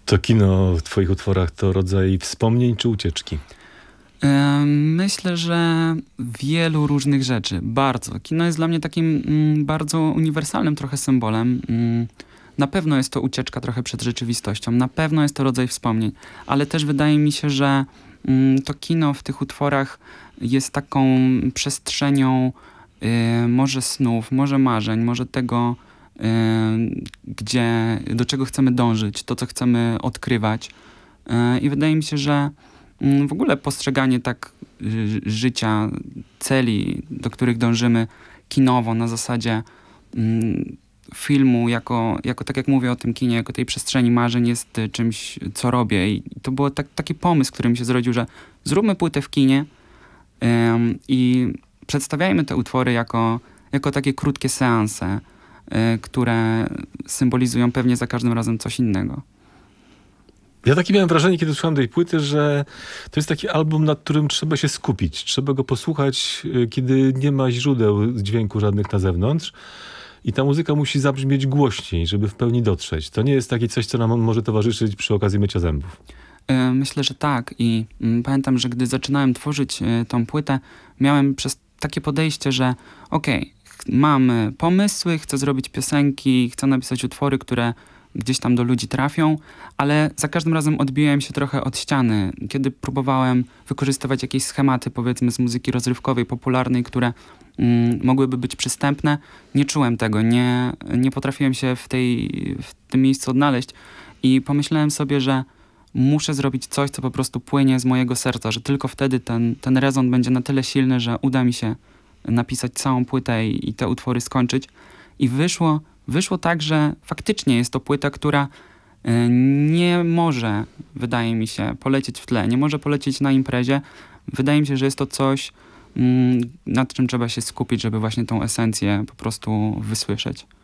To kino w twoich utworach to rodzaj wspomnień czy ucieczki? Myślę, że wielu różnych rzeczy. Bardzo. Kino jest dla mnie takim bardzo uniwersalnym trochę symbolem. Na pewno jest to ucieczka trochę przed rzeczywistością. Na pewno jest to rodzaj wspomnień. Ale też wydaje mi się, że to kino w tych utworach jest taką przestrzenią może snów, może marzeń, może tego, do czego chcemy dążyć, to, co chcemy odkrywać. I wydaje mi się, że w ogóle postrzeganie tak życia, celi, do których dążymy kinowo na zasadzie filmu, jako tak jak mówię o tym kinie, jako tej przestrzeni marzeń jest czymś, co robię. I to był taki pomysł, który mi się zrodził, że zróbmy płytę w kinie i przedstawiajmy te utwory jako takie krótkie seanse, które symbolizują pewnie za każdym razem coś innego. Ja takie miałem wrażenie, kiedy słuchałem tej płyty, że to jest taki album, nad którym trzeba się skupić. Trzeba go posłuchać, kiedy nie ma źródeł dźwięku żadnych na zewnątrz. I ta muzyka musi zabrzmieć głośniej, żeby w pełni dotrzeć. To nie jest takie coś, co nam może towarzyszyć przy okazji mycia zębów. Myślę, że tak. I pamiętam, że gdy zaczynałem tworzyć tą płytę, miałem przez takie podejście, że mam pomysły, chcę zrobić piosenki, chcę napisać utwory, które gdzieś tam do ludzi trafią, ale za każdym razem odbijałem się trochę od ściany. Kiedy próbowałem wykorzystywać jakieś schematy, powiedzmy, z muzyki rozrywkowej, popularnej, które mogłyby być przystępne, nie czułem tego, nie potrafiłem się w tym miejscu odnaleźć i pomyślałem sobie, że muszę zrobić coś, co po prostu płynie z mojego serca, że tylko wtedy ten rezon będzie na tyle silny, że uda mi się napisać całą płytę i te utwory skończyć. I wyszło tak, że faktycznie jest to płyta, która nie może, wydaje mi się, polecieć w tle, nie może polecieć na imprezie. Wydaje mi się, że jest to coś, nad czym trzeba się skupić, żeby właśnie tą esencję po prostu wysłyszeć.